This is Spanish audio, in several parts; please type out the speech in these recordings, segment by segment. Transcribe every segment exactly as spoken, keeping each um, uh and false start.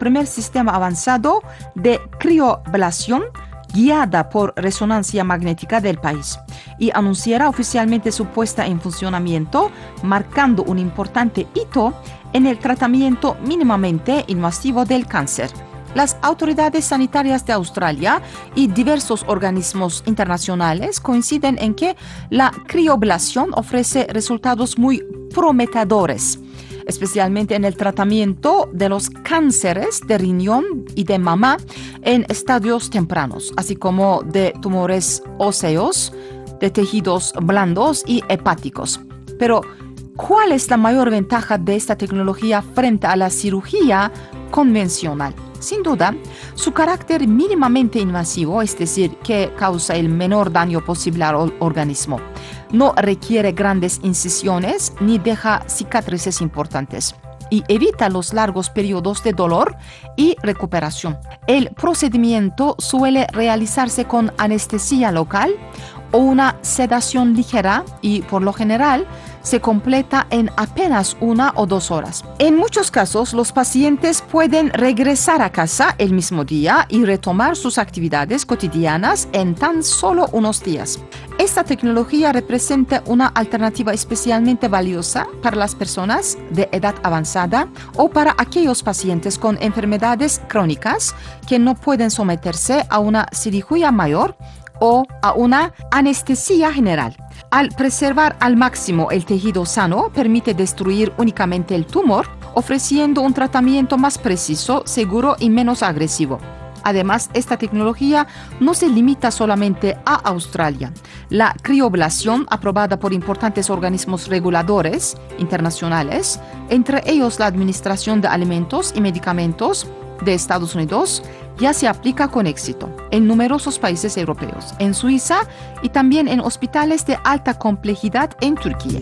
primer sistema avanzado de crioablación guiada por resonancia magnética del país y anunciará oficialmente su puesta en funcionamiento, marcando un importante hito en el tratamiento mínimamente invasivo del cáncer. Las autoridades sanitarias de Australia y diversos organismos internacionales coinciden en que la crioablación ofrece resultados muy prometedores, especialmente en el tratamiento de los cánceres de riñón y de mama en estadios tempranos, así como de tumores óseos, de tejidos blandos y hepáticos. Pero, ¿cuál es la mayor ventaja de esta tecnología frente a la cirugía convencional? Sin duda, su carácter mínimamente invasivo, es decir, que causa el menor daño posible al organismo. No requiere grandes incisiones ni deja cicatrices importantes y evita los largos periodos de dolor y recuperación. El procedimiento suele realizarse con anestesia local o una sedación ligera y, por lo general, se completa en apenas una o dos horas. En muchos casos, los pacientes pueden regresar a casa el mismo día y retomar sus actividades cotidianas en tan solo unos días. Esta tecnología representa una alternativa especialmente valiosa para las personas de edad avanzada o para aquellos pacientes con enfermedades crónicas que no pueden someterse a una cirugía mayor o a una anestesia general. Al preservar al máximo el tejido sano, permite destruir únicamente el tumor, ofreciendo un tratamiento más preciso, seguro y menos agresivo. Además, esta tecnología no se limita solamente a Australia. La crioablación, aprobada por importantes organismos reguladores internacionales, entre ellos la Administración de Alimentos y Medicamentos de Estados Unidos, ya se aplica con éxito en numerosos países europeos, en Suiza y también en hospitales de alta complejidad en Turquía.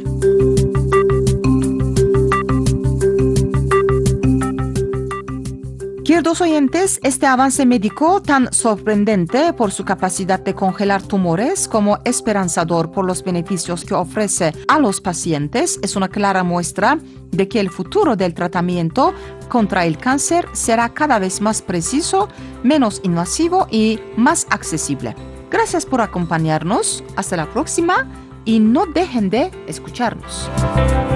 Queridos oyentes, este avance médico tan sorprendente por su capacidad de congelar tumores como esperanzador por los beneficios que ofrece a los pacientes es una clara muestra de que el futuro del tratamiento contra el cáncer será cada vez más preciso, menos invasivo y más accesible. Gracias por acompañarnos. Hasta la próxima y no dejen de escucharnos.